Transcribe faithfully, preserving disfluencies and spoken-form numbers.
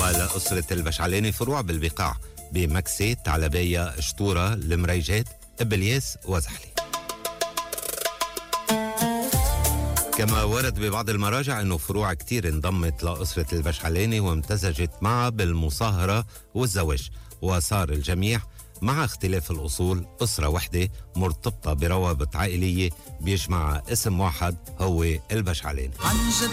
ولأسرة البشعلاني فروع بالبقاع بمكسي، تعلبية، شطورة، المريجات، إبلياس وزحلي. كما ورد ببعض المراجع أنه فروع كتير انضمت لأسرة البشعلاني وامتزجت معها بالمصاهرة والزواج، وصار الجميع مع اختلاف الأصول أسرة وحدة مرتبطة بروابط عائلية بيجمع اسم واحد هو البشعلاني.